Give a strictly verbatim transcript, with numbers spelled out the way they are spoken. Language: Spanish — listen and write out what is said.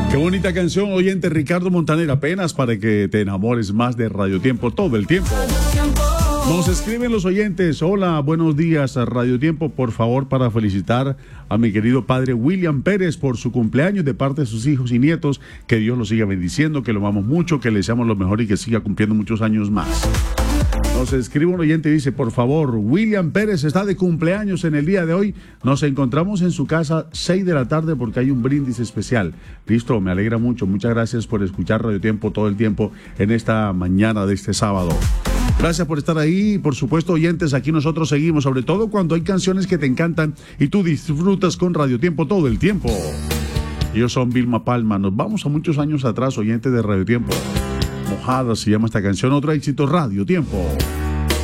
Qué bonita canción, oyente Ricardo Montaner, apenas para que te enamores más de Radio Tiempo todo el tiempo. Nos escriben los oyentes: hola, buenos días a Radio Tiempo, por favor, para felicitar a mi querido padre William Pérez por su cumpleaños de parte de sus hijos y nietos, que Dios lo siga bendiciendo, que lo amamos mucho, que le deseamos lo mejor y que siga cumpliendo muchos años más. Nos escribe un oyente y dice: por favor, William Pérez está de cumpleaños en el día de hoy. Nos encontramos en su casa seis de la tarde porque hay un brindis especial. Listo, me alegra mucho. Muchas gracias por escuchar Radio Tiempo todo el tiempo en esta mañana de este sábado. Gracias por estar ahí. Por supuesto, oyentes, aquí nosotros seguimos, sobre todo cuando hay canciones que te encantan y tú disfrutas con Radio Tiempo todo el tiempo. Ellos son Vilma Palma. Nos vamos a muchos años atrás, oyentes de Radio Tiempo. Mojada se llama esta canción, otro éxito, Radio Tiempo.